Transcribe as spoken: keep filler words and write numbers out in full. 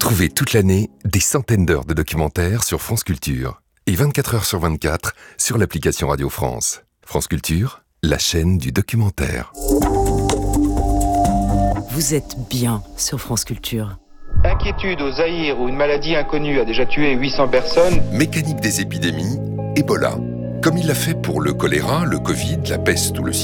Retrouvez toute l'année des centaines d'heures de documentaires sur France Culture et vingt-quatre heures sur vingt-quatre sur l'application Radio France. France Culture, la chaîne du documentaire. Vous êtes bien sur France Culture. Inquiétude au Zaïre où une maladie inconnue a déjà tué huit cents personnes. Mécanique des épidémies, Ebola. Comme il l'a fait pour le choléra, le Covid, la peste ou le